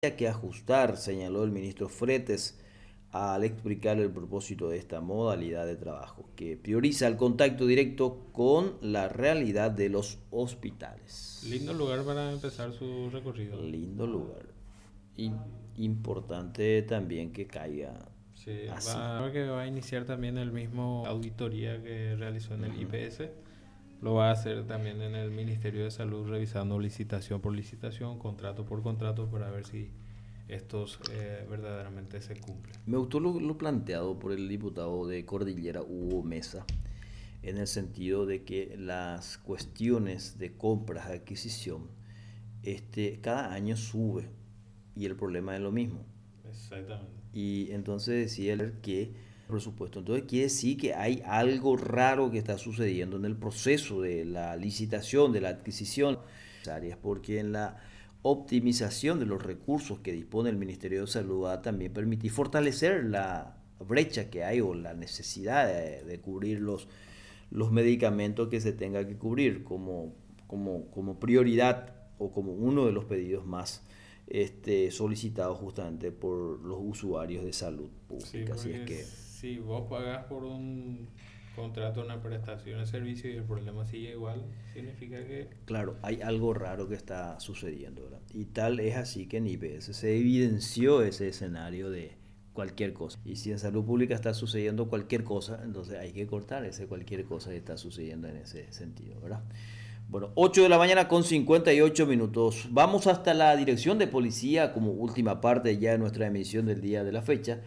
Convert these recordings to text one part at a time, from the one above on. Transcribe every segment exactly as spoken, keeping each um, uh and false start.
que ajustar, señaló el ministro Fretes al explicar el propósito de esta modalidad de trabajo, que prioriza el contacto directo con la realidad de los hospitales. Lindo lugar para empezar su recorrido. Lindo lugar. Y importante también que caiga Sí, así. va, que va a iniciar también el mismo auditoría que realizó en el I P S. Lo va a hacer también en el Ministerio de Salud, revisando licitación por licitación, contrato por contrato, para ver si estos eh, verdaderamente se cumplen. Me gustó lo, lo planteado por el diputado de Cordillera, Hugo Mesa, en el sentido de que las cuestiones de compras, de adquisición, este, cada año sube y el problema es lo mismo. Exactamente. Y entonces decía él que presupuesto. Entonces quiere decir que hay algo raro que está sucediendo en el proceso de la licitación, de la adquisición, porque en la optimización de los recursos que dispone el Ministerio de Salud va a también permitir fortalecer la brecha que hay o la necesidad de, de cubrir los, los medicamentos que se tenga que cubrir como, como, como prioridad o como uno de los pedidos más este, solicitados justamente por los usuarios de salud pública. Sí, Así es que si vos pagas por un contrato, una prestación de servicio y el problema sigue igual, significa que... Claro, hay algo raro que está sucediendo, ¿verdad? Y tal es así que en I P S se evidenció ese escenario de cualquier cosa. Y si en salud pública está sucediendo cualquier cosa, entonces hay que cortar ese cualquier cosa que está sucediendo en ese sentido, ¿verdad? Bueno, ocho de la mañana con cincuenta y ocho minutos. Vamos hasta la dirección de policía como última parte ya de nuestra emisión del día de la fecha.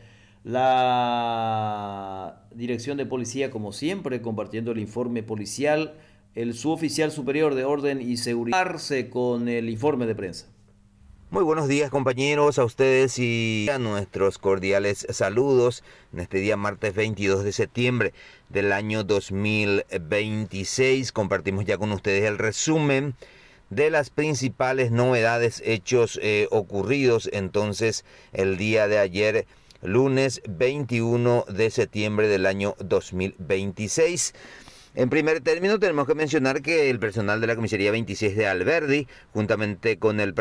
La dirección de policía, como siempre, compartiendo el informe policial. El suboficial superior de orden y seguridad con el informe de prensa. Muy buenos días, compañeros, a ustedes y a nuestros cordiales saludos en este día martes veintidós de septiembre del año dos mil veintiséis. Compartimos ya con ustedes el resumen de las principales novedades, hechos eh, ocurridos entonces el día de ayer, lunes veintiuno de septiembre del año dos mil veintiséis. En primer término tenemos que mencionar que el personal de la comisaría veintiséis de Alberdi, juntamente con el